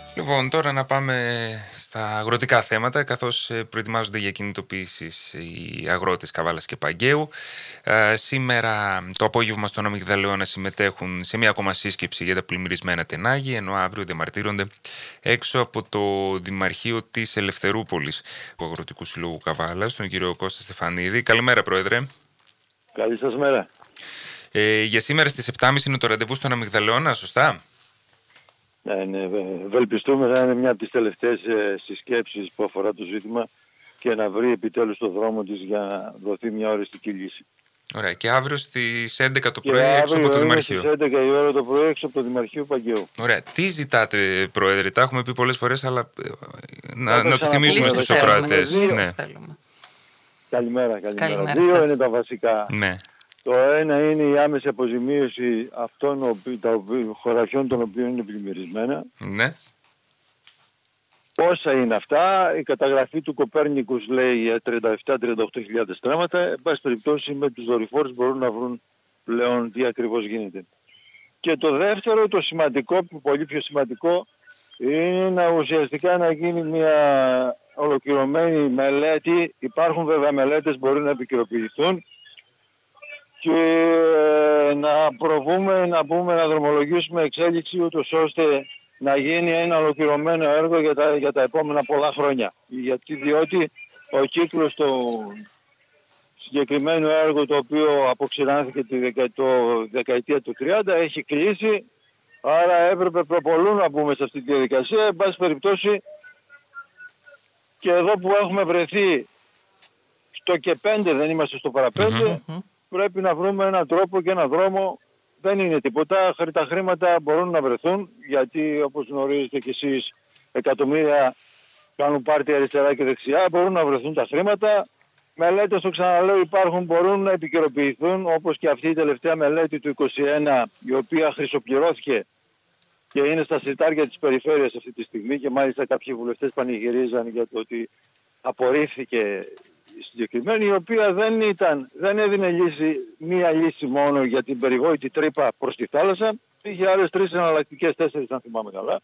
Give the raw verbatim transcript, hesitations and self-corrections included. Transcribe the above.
Λοιπόν, τώρα να πάμε στα αγροτικά θέματα, καθώς προετοιμάζονται για κινητοποίησεις οι αγρότες Καβάλας και Παγκαίου. Ε, σήμερα το απόγευμα στον Αμυγδαλαιώνα συμμετέχουν σε μια ακόμα σύσκεψη για τα πλημμυρισμένα τενάγη, ενώ αύριο διαμαρτύρονται έξω από το Δημαρχείο της Ελευθερούπολης του Αγροτικού Συλλόγου Καβάλας, τον κύριο Κώστα Στεφανίδη. Καλημέρα, Πρόεδρε. Καλή σας μέρα. Ε, για σήμερα στις επτά και μισή είναι το ραντεβού στον Αμυγδαλαιώνα, σωστά? Ναι, ναι, ευελπιστούμε να είναι μια από τις τελευταίες συσκέψεις που αφορά το ζήτημα και να βρει επιτέλους το δρόμο της για να δοθεί μια οριστική λύση. Ωραία. Και αύριο στις έντεκα το Και πρωί έξω από το αύριο Δημαρχείο. Στις έντεκα η ώρα το πρωί έξω από το Δημαρχείο Παγκαίου. Ωραία. Τι ζητάτε, Πρόεδρε? Τα έχουμε πει πολλές φορές, αλλά να, να το θυμίσουμε πούμε, στους ακροατές. δύο. Ναι. Καλημέρα, καλημέρα. Καλημέρα Δύο σας. είναι τα βασικά. Ναι. Το ένα είναι η άμεση αποζημίωση αυτών των χωραφιών των οποίων είναι πλημμυρισμένα. Ναι. Πόσα είναι αυτά? Η καταγραφή του Κοπέρνικους λέει τριάντα επτά με τριάντα οκτώ χιλιάδες στρέμματα. Εν πάση περιπτώσει με τους δορυφόρους μπορούν να βρουν πλέον τι ακριβώς γίνεται. Και το δεύτερο, το σημαντικό, πολύ πιο σημαντικό, είναι να ουσιαστικά να γίνει μια ολοκληρωμένη μελέτη. Υπάρχουν βέβαια μελέτες, μπορεί να επικαιροποιηθούν και να προβούμε, να πούμε, να δρομολογήσουμε εξέλιξη ούτως ώστε να γίνει ένα ολοκληρωμένο έργο για τα, για τα επόμενα πολλά χρόνια. Γιατί διότι ο κύκλος του συγκεκριμένου έργου, το οποίο αποξηράνθηκε τη δεκα, το δεκαετία του τριάντα, έχει κλείσει, άρα έπρεπε προπολού να μπούμε σε αυτή τη διαδικασία. Εν πάση περιπτώσει, και εδώ που έχουμε βρεθεί στο και πέντε, δεν είμαστε στο παραπέντε, mm-hmm. πρέπει να βρούμε έναν τρόπο και έναν δρόμο. Δεν είναι τίποτα. Τα χρήματα μπορούν να βρεθούν, γιατί όπως γνωρίζετε κι εσείς, εκατομμύρια κάνουν πάρτι αριστερά και δεξιά. Μπορούν να βρεθούν τα χρήματα. Μελέτες, το ξαναλέω, υπάρχουν, μπορούν να επικαιροποιηθούν, όπως και αυτή η τελευταία μελέτη του είκοσι ένα, η οποία χρυσοπληρώθηκε και είναι στα συρτάρια της περιφέρειας αυτή τη στιγμή, και μάλιστα κάποιοι βουλευτές πανηγυρίζαν για το ότι απορρίφθηκε η συγκεκριμένη, η οποία δεν ήταν, δεν έδινε λύση, μία λύση μόνο για την περιβόητη τρύπα προς τη θάλασσα. Είχε άλλες τρεις εναλλακτικές, τέσσερις αν θυμάμαι καλά.